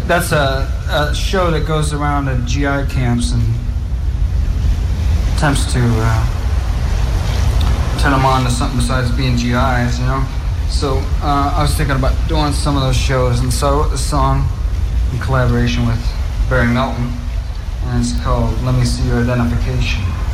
that's a show that goes around to GI camps and attempts to turn them on to something besides being GIs, you know? So I was thinking about doing some of those shows, and so I wrote this song in collaboration with Barry Melton, and it's called Let Me See Your Identification.